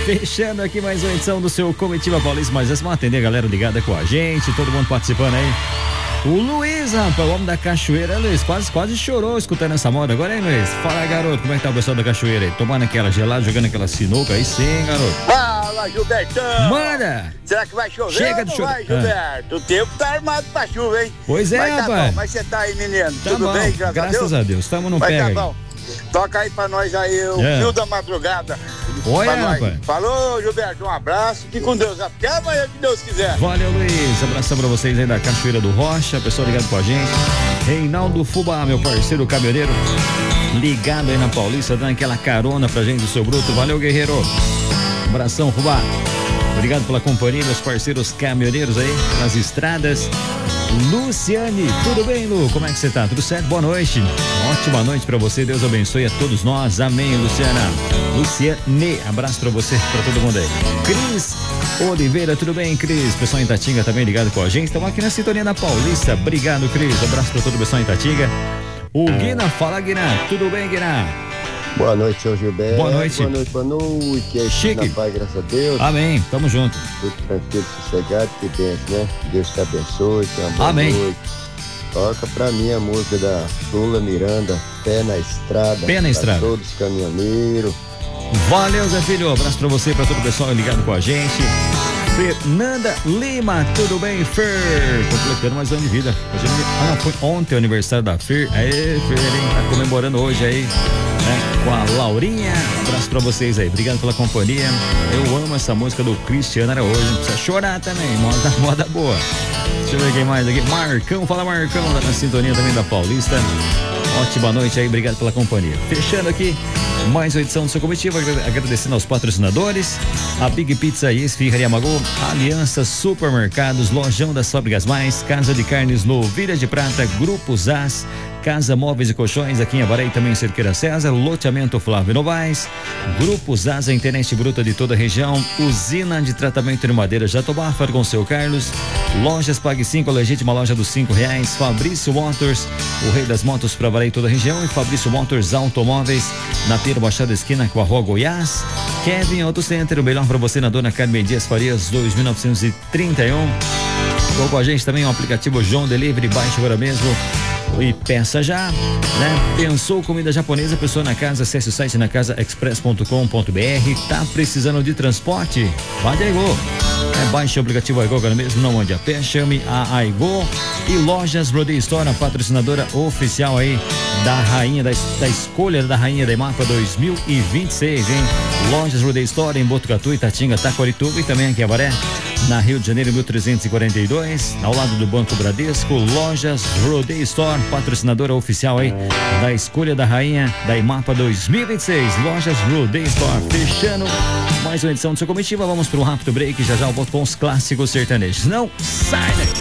Fechando aqui mais uma edição do seu Comitiva Paulista, mas vamos atender a galera ligada com a gente, todo mundo participando aí. O Luiz, rapaz, o homem da cachoeira, Luiz, quase chorou escutando essa moda. Agora, hein, Luiz? Fala, garoto, como é que tá o pessoal da cachoeira aí? Tomando aquela gelada, jogando aquela sinuca, aí sim, garoto. Fala, Gilbertão! Manda! Será que vai chover? Chega de chover. Vai, Gilberto? O tempo tá armado pra chuva, hein? Pois é, vai tá rapaz. bom. Mas você tá aí, menino? Tá Tudo bom, bem, graças a Deus. Tamo no vai pega. tá bom. Toca aí pra nós aí o fio da madrugada. Olha, rapaz. Falou, Gilberto, um abraço. Fique com Deus. Até amanhã, se Deus quiser. Valeu, Luiz. Abração pra vocês aí da Cachoeira do Rocha. Pessoal ligado com a gente. Reinaldo Fubá, meu parceiro caminhoneiro. Ligado aí na Paulista, dando aquela carona pra gente do seu bruto. Valeu, guerreiro. Abração, Fubá. Obrigado pela companhia, meus parceiros caminhoneiros aí nas estradas. Luciane, tudo bem, Lu? Como é que você tá? Tudo certo? Boa noite. Ótima noite pra você. Deus abençoe a todos nós. Amém, Luciana. Luciane, abraço pra você, pra todo mundo aí. Cris Oliveira, tudo bem, Cris? Pessoal em Itatinga também ligado com a gente. Estamos aqui na sintonia da Paulista. Obrigado, Cris. Abraço pra todo o pessoal em Itatinga. O Guina, fala, Guina. Tudo bem, Guina? Boa noite, seu Gilberto. Boa noite. Boa noite. É Chique. na paz, graças a Deus. Amém. Tamo junto. Tudo tranquilo, sossegado, que benção, né? Deus te abençoe, tenha uma boa Amém. noite. Toca pra mim a música da Lula Miranda, Pé na Estrada. Pé na Estrada. Pra todos os caminhoneiros. Valeu, Zé Filho. Abraço pra você e pra todo o pessoal ligado com a gente. Fernanda Lima, tudo bem, Fer? Completando mais um ano de vida. Hoje, foi ontem o aniversário da Fer. Aê, Fer, hein? Tá comemorando hoje aí, né? Com a Laurinha. Abraço pra vocês aí. Obrigado pela companhia. Eu amo essa música do Cristiano Araújo. Não precisa chorar também. Moda boa. Deixa eu ver quem mais aqui. Marcão, fala Marcão, tá na sintonia também da Paulista. Ótima noite aí, obrigado pela companhia. Fechando aqui mais uma edição do seu Comitiva, agradecendo aos patrocinadores, a Big Pizza e Esfirraria Magu, Aliança Supermercados, Lojão das Fábricas Mais, Casa de Carnes Novilha de Prata, Grupo Zaz, Casa Móveis e Colchões aqui em Avaré e também em Cerqueira César, Loteamento Flávio Novaes, Grupo Zaz, a internet bruta de toda a região, Usina de Tratamento de Madeira Jatobá, com seu Carlos, Lojas Pague 5, a legítima loja dos R$5, Fabrício Motors, o rei das motos para Avaré e toda a região, e Fabrício Motors Automóveis, na Pira Baixada Esquina com a Rua Goiás, Kevin Auto Center, o melhor para você na Dona Carmen Dias Farias 2931. Tô com a gente também o aplicativo João Delivery, baixe agora mesmo e peça já, né? Pensou comida japonesa, pessoa na casa, acesse o site nacasaexpress.com.br. Tá precisando de transporte? Vá de Aigo. Baixe o aplicativo Aigo agora mesmo, não ande a pé, chame a Aigo. E Lojas Rodeio Store, a patrocinadora oficial aí da rainha, da escolha da rainha da Imapa 2026, hein? Lojas Rodeio Store em Botucatu, Itatinga, Taquarituba e também aqui em Avaré, na Rio de Janeiro 1342, ao lado do Banco Bradesco. Lojas Rodeio Store, patrocinadora oficial aí da escolha da rainha da Imapa 2026. Lojas Rodeio Store, fechando mais uma edição do seu Comitiva. Vamos para um rápido break, já já eu volto com os clássicos sertanejos. Não sai daí!